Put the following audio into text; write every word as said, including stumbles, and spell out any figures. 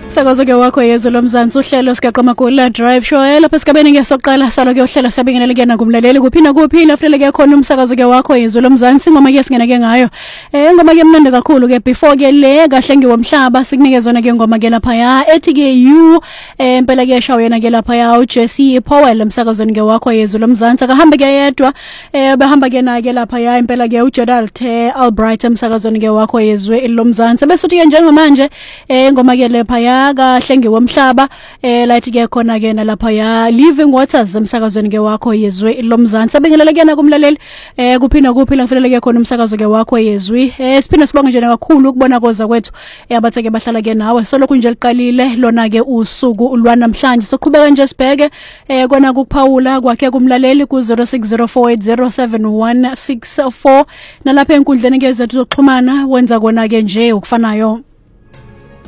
Umsakazo ke wakho yezwe lomzansi uhlelo sikaqoma kula drive show lapha esigabeni ngesoqala salo ke uhlelo siyabingelela ke nakumlaleli kuphina kuphi lafule ke khona umsakazo ke wakho yezwe lomzansi ngoma ke singena ke ngayo eh ngoma ke mnandi kakhulu ke before ke le kahle ngiwomhlaba sikunikezona ke ngoma ke lapha ya ethi ke you eh impela ke shawo yena ke lapha ya uJesse Powell umsakazweni ke wakho yezwe lomzansi akahambe ke yedwa eh behamba ke na ke lapha ya impela ke uJodalthe Albright umsakazweni ke wakho yezwe lomzansi bese uthi ke njengamanje eh ngoma ke lapha ya kahle ngiwomhlaba eh lathi ke khona ke nalapha ya Living Waters umsakazweni ke wakho yezwe lomzansi abingelela ke na kumlaleli eh kuphina kuphi la kufanele ke khona umsakazo ke wakho yezwi eh siphina sibonga nje kakhulu ukubona koza kwethu yabathe ke bahlala ke nawe solokhu nje liqalile lona ke usuku ulwanamhlanje soqhubeka nje sibheke eh kona kuphawula kwakhe kumlaleli ku zero six zero four eight zero seven one six four nalapha enkundleni ke zethu zokuxhumana wenza kona ke nje ukufanayo.